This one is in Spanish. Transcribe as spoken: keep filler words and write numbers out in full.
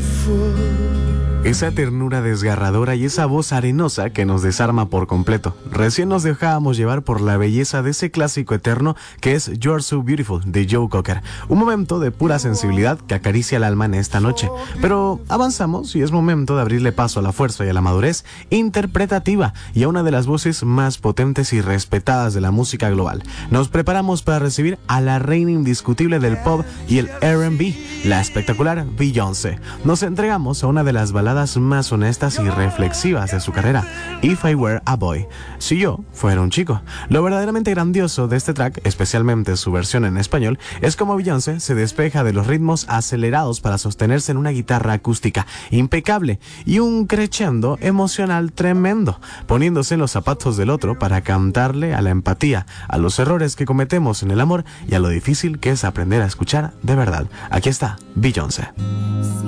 Esa ternura desgarradora y esa voz arenosa que nos desarma por completo. Recién nos dejábamos llevar por la belleza de ese clásico eterno que es You're So Beautiful de Joe Cocker. Un momento de pura sensibilidad que acaricia el alma en esta noche. Pero avanzamos y es momento de abrirle paso a la fuerza y a la madurez interpretativa y a una de las voces más potentes y respetadas de la música global. Nos preparamos para recibir a la reina indiscutible del pop y el R and B, la espectacular Beyoncé. Nos entregamos a una de las baladas más honestas y reflexivas de su carrera, If I Were a Boy, si yo fuera un chico. Lo verdaderamente grandioso de este track, especialmente su versión en español, es como Beyoncé se despeja de los ritmos acelerados para sostenerse en una guitarra acústica impecable y un crescendo emocional tremendo, poniéndose en los zapatos del otro para cantarle a la empatía, a los errores que cometemos en el amor y a lo difícil que es aprender a escuchar de verdad. Aquí está Beyoncé.